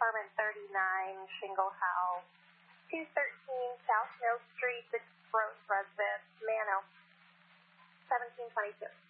apartment 39, Shingle House, 213 South Mill Street, the Gross Residence, Mano, 1722.